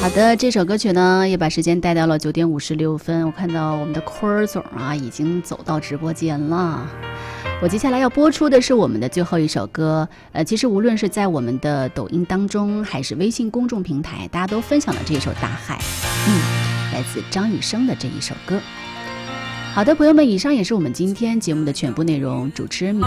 好的，这首歌曲呢也把时间带到了9点56分。我看到我们的坤儿总啊已经走到直播间了。我接下来要播出的是我们的最后一首歌。其实无论是在我们的抖音当中，还是微信公众平台，大家都分享了这首《大海》。来自张雨生的这一首歌。好的，朋友们，以上也是我们今天节目的全部内容。主持人米